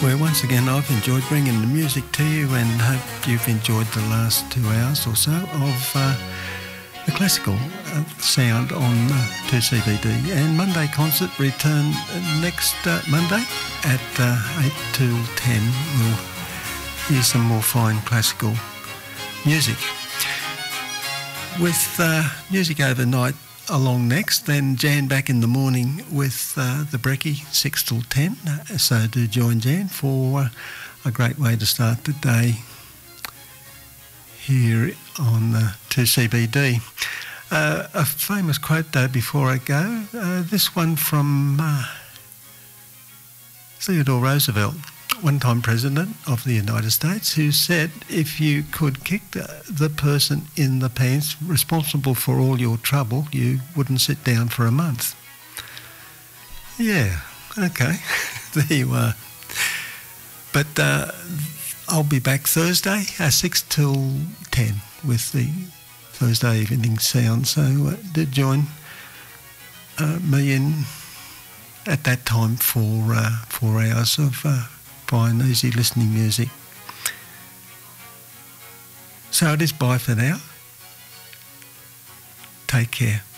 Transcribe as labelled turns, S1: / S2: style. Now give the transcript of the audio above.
S1: Where once again I've enjoyed bringing the music to you and hope you've enjoyed the last 2 hours or so of the classical sound on 2CBD. And Monday concert return next Monday at 8 till 10. We'll hear some more fine classical music. With music overnight along next, then Jan back in the morning with the Brekkie 6 till 10. So do join Jan for a great way to start the day here on 2CBD. A famous quote though before I go, this one from Theodore Roosevelt, one-time president of the United States, who said, if you could kick the person in the pants responsible for all your trouble, you wouldn't sit down for a month. Yeah, okay, there you are. But I'll be back Thursday, 6 till 10 with the Thursday evening sound. So do join me in at that time for 4 hours of fine, easy listening music. So it is bye for now. Take care.